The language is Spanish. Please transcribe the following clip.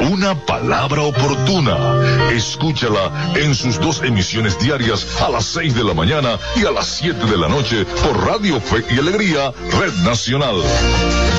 Una palabra oportuna. Escúchala en sus 2 emisiones diarias a las 6 de la mañana y a las 7 de la noche por Radio Fe y Alegría, Red Nacional.